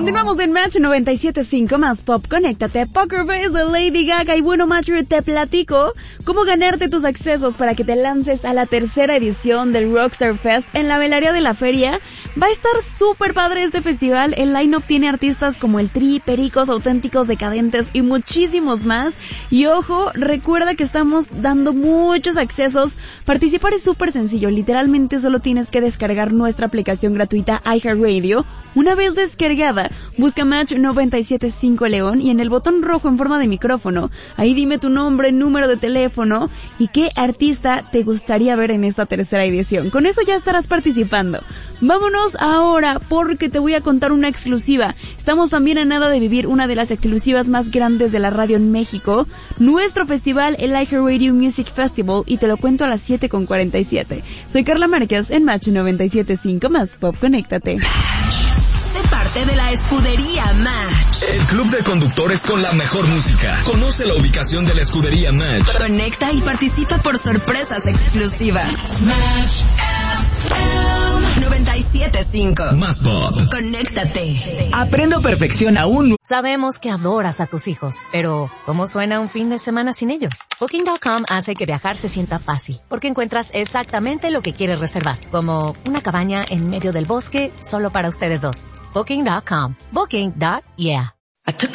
Continuamos en Match 97.5 más Pop. Conéctate. Poker Face de Lady Gaga. Y bueno, Match, te platico cómo ganarte tus accesos para que te lances a la tercera edición del Rockstar Fest en la velaria de la feria. Va a estar súper padre este festival. El line-up tiene artistas como el Tri, Pericos, Auténticos, Decadentes y muchísimos más. Y ojo, recuerda que estamos dando muchos accesos. Participar es súper sencillo. Literalmente solo tienes que descargar nuestra aplicación gratuita iHeartRadio. Una vez descargada, busca Match 97.5 León y en el botón rojo en forma de micrófono, ahí dime tu nombre, número de teléfono y qué artista te gustaría ver en esta tercera edición. Con eso ya estarás participando. Vámonos ahora porque te voy a contar una exclusiva. Estamos también a nada de vivir una de las exclusivas más grandes de la radio en México, nuestro festival, el iHeartRadio Music Festival, y te lo cuento a las 7:47. Soy Carla Márquez en Match 97.5 más Pop. Conéctate. Sé parte de la escudería Match. El club de conductores con la mejor música. Conoce la ubicación de la escudería Match. Conecta y participa por sorpresas exclusivas. Match 97.5 más Pop. Conéctate. Aprendo perfección aún. Sabemos que adoras a tus hijos, pero ¿cómo suena un fin de semana sin ellos? Booking.com hace que viajar se sienta fácil, porque encuentras exactamente lo que quieres reservar, como una cabaña en medio del bosque solo para ustedes dos. Booking.com. Booking.yeah. I took